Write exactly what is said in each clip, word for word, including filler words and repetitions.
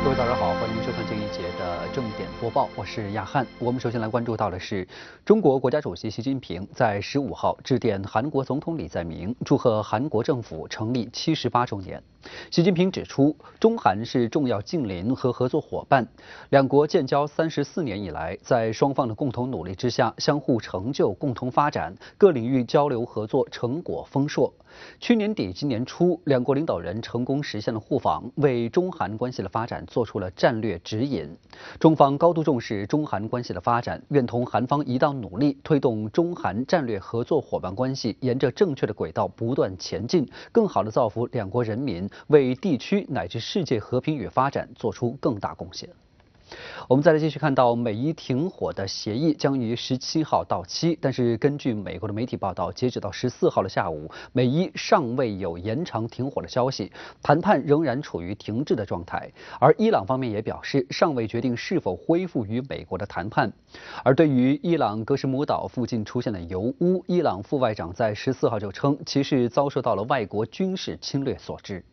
各位早上好，欢迎收看这一节的正点播报，我是亚汉。我们首先来关注到的是，中国国家主席习近平在十五号致电韩国总统李在明，祝贺韩国政府成立七十八周年。习近平指出，中韩是重要近邻和合作伙伴，两国建交三十四年以来，在双方的共同努力之下，相互成就、共同发展，各领域交流合作成果丰硕。去年底、今年初，两国领导人成功实现了互访，为中韩关系的发展做出了战略指引。中方高度重视中韩关系的发展，愿同韩方一道努力，推动中韩战略合作伙伴关系沿着正确的轨道不断前进，更好地造福两国人民，为地区乃至世界和平与发展做出更大贡献。我们再来继续看到，美伊停火的协议将于十七号到期，但是根据美国的媒体报道，截止到十四号的下午，美伊尚未有延长停火的消息，谈判仍然处于停滞的状态。而伊朗方面也表示，尚未决定是否恢复与美国的谈判。而对于伊朗格什姆岛附近出现的油污，伊朗副外长在十四号就称，其是遭受到了外国军事侵略所致。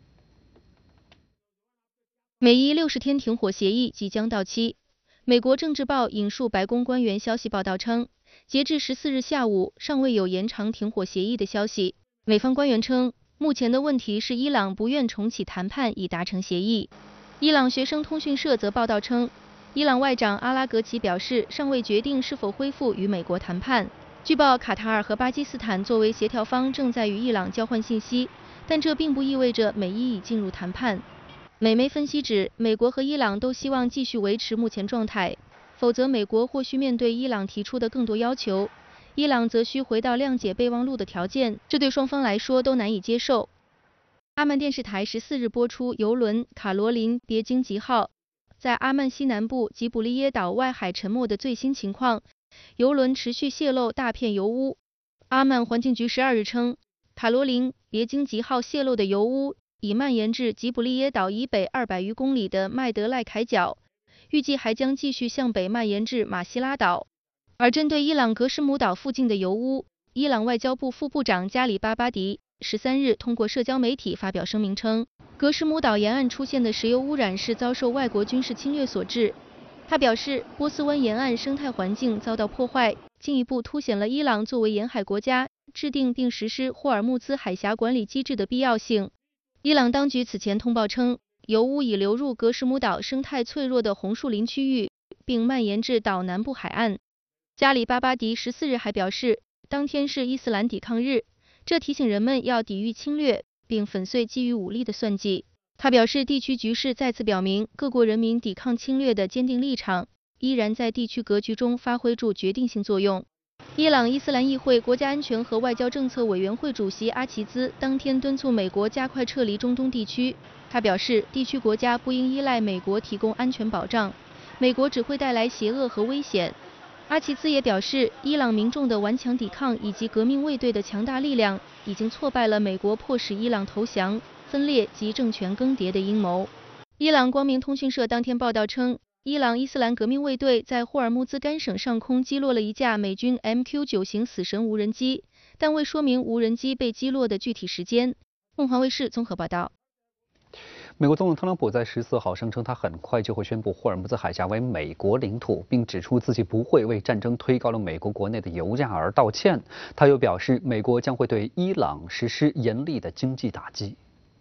美伊六十天停火协议即将到期。美国政治报引述白宫官员消息报道称，截至十四日下午，尚未有延长停火协议的消息。美方官员称，目前的问题是伊朗不愿重启谈判以达成协议。伊朗学生通讯社则报道称，伊朗外长阿拉格齐表示，尚未决定是否恢复与美国谈判。据报，卡塔尔和巴基斯坦作为协调方正在与伊朗交换信息，但这并不意味着美伊已进入谈判。美媒分析指，美国和伊朗都希望继续维持目前状态，否则美国或需面对伊朗提出的更多要求，伊朗则需回到谅解备忘录的条件，这对双方来说都难以接受。阿曼电视台十四日播出邮轮卡罗琳·别京吉号在阿曼西南部吉卜利耶岛外海沉没的最新情况，邮轮持续泄漏大片油污。阿曼环境局十二日称，卡罗琳·别京吉号泄漏的油污已蔓延至吉卜利耶岛以北二百余公里的麦德赖凯角，预计还将继续向北蔓延至马希拉岛。而针对伊朗格什姆岛附近的油污，伊朗外交部副部长加里巴巴迪十三日通过社交媒体发表声明称，格什姆岛沿岸出现的石油污染是遭受外国军事侵略所致。他表示，波斯湾沿岸生态环境遭到破坏，进一步凸显了伊朗作为沿海国家制定并实施霍尔木兹海峡管理机制的必要性。伊朗当局此前通报称，油污已流入格什姆岛生态脆弱的红树林区域，并蔓延至岛南部海岸。加里巴巴迪十四日还表示，当天是伊斯兰抵抗日，这提醒人们要抵御侵略，并粉碎基于武力的算计。他表示，地区局势再次表明各国人民抵抗侵略的坚定立场，依然在地区格局中发挥出决定性作用。伊朗伊斯兰议会国家安全和外交政策委员会主席阿齐兹当天敦促美国加快撤离中东地区。他表示，地区国家不应依赖美国提供安全保障，美国只会带来邪恶和危险。阿齐兹也表示，伊朗民众的顽强抵抗以及革命卫队的强大力量，已经挫败了美国迫使伊朗投降、分裂及政权更迭的阴谋。伊朗光明通讯社当天报道称，伊朗伊斯兰革命卫队在霍尔木兹干省上空击落了一架美军 M Q 九 型死神无人机，但未说明无人机被击落的具体时间。凤凰卫视综合报道。 美国总统特朗普在十四号声称，他很快就会宣布霍尔木兹海峡为美国领土，并指出自己不会为战争推高了美国国内的油价而道歉。他又表示，美国将会对伊朗实施严厉的经济打击。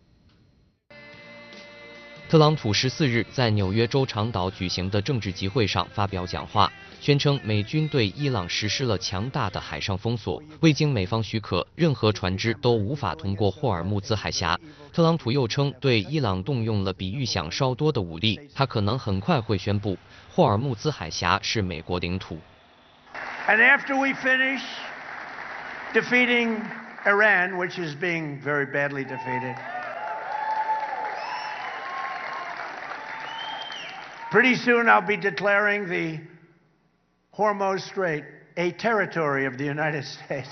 特朗普十四日在纽约州长岛举行的政治集会上发表讲话，宣称美军对伊朗实施了强大的海上封锁，未经美方许可，任何船只都无法通过霍尔木兹海峡。特朗普又称，对伊朗动用了比预想稍多的武力，他可能很快会宣布霍尔木兹海峡是美国领土。 And after we finish defeating Iran, which is being very badly defeated, pretty soon I'll be declaring the Hormuz Strait a territory of the United States.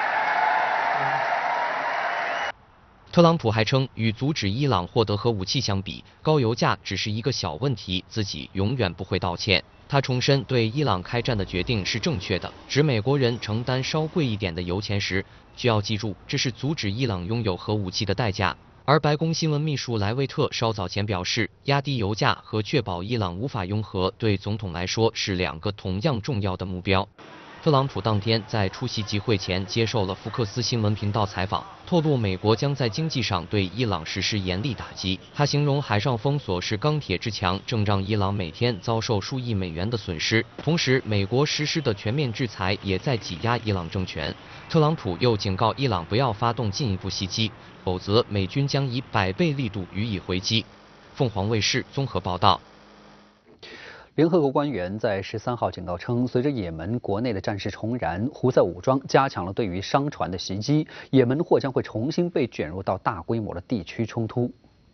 特朗普还称，与阻止伊朗获得核武器相比，高油价只是一个小问题，自己永远不会道歉。他重申对伊朗开战的决定是正确的，指美国人承担稍贵一点的油钱时，需要记住，这是阻止伊朗拥有核武器的代价， 而白宫新闻秘书莱维特稍早前表示，压低油价和确保伊朗无法拥核，对总统来说是两个同样重要的目标。特朗普当天在出席集会前接受了福克斯新闻频道采访，透露美国将在经济上对伊朗实施严厉打击。他形容海上封锁是钢铁之墙，正让伊朗每天遭受数亿美元的损失。同时，美国实施的全面制裁也在挤压伊朗政权。特朗普又警告伊朗不要发动进一步袭击，否则美军将以百倍力度予以回击。凤凰卫视综合报道。 联合国官员在十三号警告称，随着也门国内的战事重燃，胡塞武装加强了对于商船的袭击，也门或将会重新被卷入到大规模的地区冲突。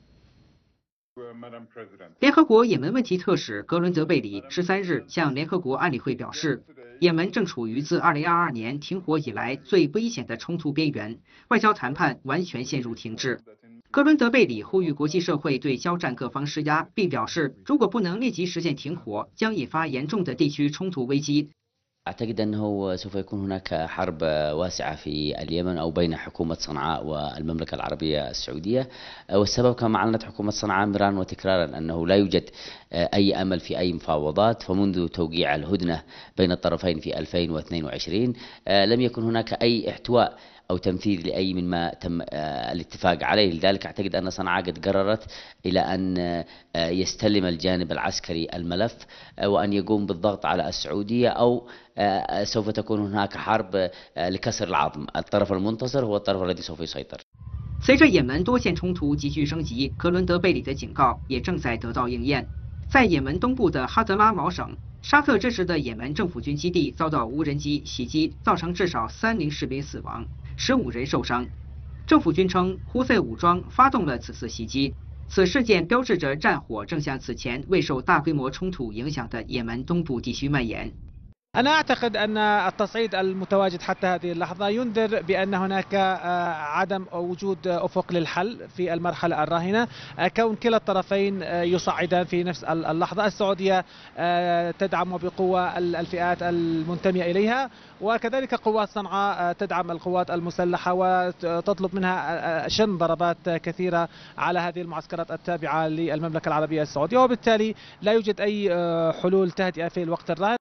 联合国也门问题特使格伦德贝里十三日向联合国安理会表示，也门正处于自二零二二年停火以来最危险的冲突边缘，外交谈判完全陷入停滞。格伦德贝里呼吁国际社会对交战各方施压，并表示，如果不能立即实现停火，将引发严重的地区冲突危机。 أعتقد أنه سوف يكون هناك حرب واسعة في اليمن أو بين حكومة صنعاء والمملكة العربية السعودية، والسبب كما أعلنت حكومة صنعاء مرارا وتكرارا أنه لا يوجد أي أمل في أي مفاوضات، فمنذ توقيع الهدنة بين الطرفين في ألفين واثنين وعشرين لم يكن هناك أي احتواء أو تنفيذ لأي مما تم الاتفاق عليه. لذلك أعتقد أن صنعاء قد قررت إلى أن يستلم الجانب العسكري الملف وأن يقوم بالضغط على السعودية، أو سوف تكون هناك حرب لكسر العظم. الطرف المنتصر هو الطرف الذي سوف يسيطر. 随着也门多线冲突急剧升级，格伦德贝里的警告也正在得到应验。在也门东部的哈德拉毛省，沙特支持的也门政府军基地遭到无人机袭击，造成至少三名士兵死亡，十五人受伤。政府军称，胡塞武装发动了此次袭击。此事件标志着战火正向此前未受大规模冲突影响的也门东部地区蔓延。 أنا أعتقد أن التصعيد المتواجد حتى هذه اللحظة ينذر بأن هناك عدم وجود أفق للحل في المرحلة الراهنة، كون كلا الطرفين يصعدان في نفس اللحظة. السعودية تدعم بقوة الفئات المنتمية إليها، وكذلك قوات صنعاء تدعم القوات المسلحة وتطلب منها شن ضربات كثيرة على هذه المعسكرات التابعة للمملكة العربية السعودية، وبالتالي لا يوجد أي حلول تهدئة في الوقت الراهن.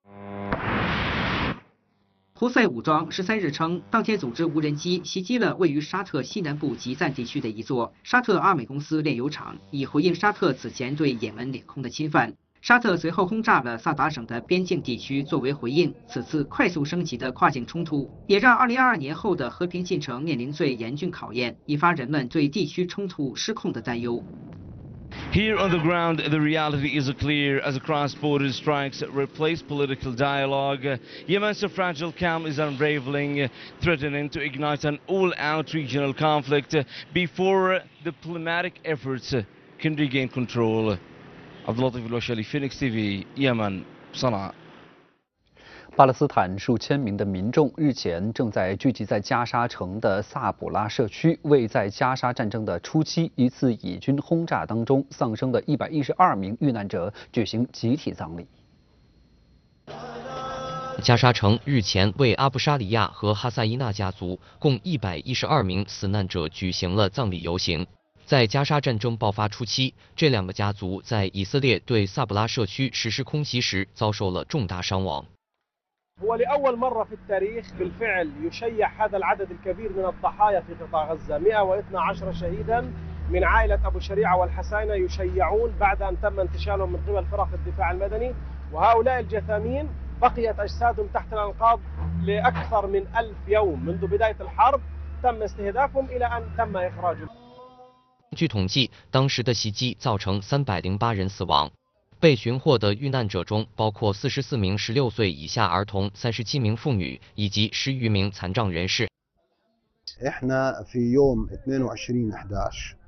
胡塞武装十三日称，当天组织无人机袭击了位于沙特西南部吉赞地区的一座沙特阿美公司炼油厂，以回应沙特此前对也门领空的侵犯。沙特随后轰炸了萨达省的边境地区作为回应。此次快速升级的跨境冲突，也让二零二二年后的和平进程面临最严峻考验，引发人们对地区冲突失控的担忧。 Here on the ground, the reality is clear as cross-border strikes replace political dialogue. Yemen's fragile calm is unraveling, threatening to ignite an all-out regional conflict before diplomatic efforts can regain control. Abdulatif Al-Washali, Phoenix T V, Yemen, Sana'a. 巴勒斯坦数千名的民众日前正在聚集在加沙城的萨卜拉社区，为在加沙战争的初期一次以军轰炸当中丧生的一百一十二名遇难者举行集体葬礼。 加沙城日前为阿布沙里亚和哈萨伊纳家族共一百一十二名死难者举行了葬礼游行。在加沙战争爆发初期，这两个家族在以色列对萨卜拉社区实施空袭时遭受了重大伤亡。 هو لأول مرة في التاريخ بالفعل يشيع هذا العدد الكبير من الضحايا في قطاع غزة، مئة واثني عشر شهيدا من عائلة أبو شريعة والحساينة يشيعون بعد أن تم انتشالهم من قبل فرق الدفاع المدني، وهؤلاء الجثامين بقيت أجسادهم تحت الأنقاض لأكثر من ألف يوم منذ بداية الحرب تم استهدافهم إلى أن تم إخراجهم. 据统计，当时的袭击造成三百零八人死亡。 被寻获的遇难者中，包括四十四名十六岁以下儿童、三十七名妇女以及十余名残障人士。 إحنا في يوم اثنين وعشرين أحد عشر